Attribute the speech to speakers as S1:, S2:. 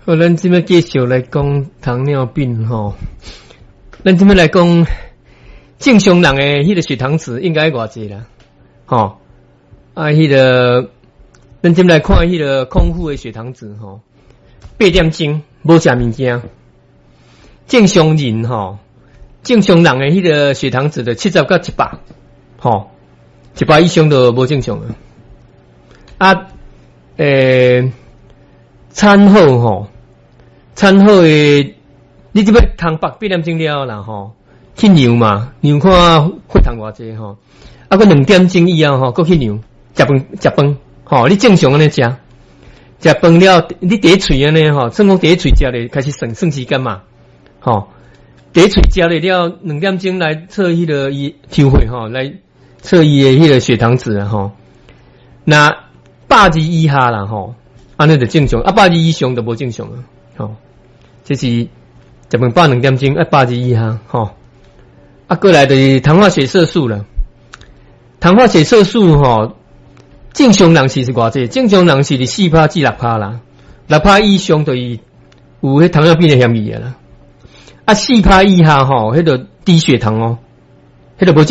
S1: 好，咱今麦继续来讲糖尿病吼。咱今麦来讲正常人的迄个血糖值应该偌济啦？吼迄个咱今麦来看迄个空腹的血糖值吼，8点钟无食物件。正常人吼，正常人的迄个血糖值的70到100，吼，100以上就无正常了。餐后吼，餐后的你即要空腹8点钟了啦吼，去量嘛，量看血糖偌济吼，搁2点钟以后吼，搁去量食饭吼，你正常安尼食饭了，你第一喙安尼吼，算讲第一喙食咧开始算时间嘛，吼，第一喙食咧了2点钟来测迄个伊抽血吼，来测伊的迄个血糖值啊吼，那100以下啦吼。安尼就正常，100以上就无正常了，吼。这是食饭饱2点钟，100以下，吼。过来就是糖化血色素了。糖化血色素吼，正常人是偌济？正常人是4%至6%啦，6%以上就是有迄糖尿病的嫌疑啦。4%以下吼，迄个低血糖哦，迄个无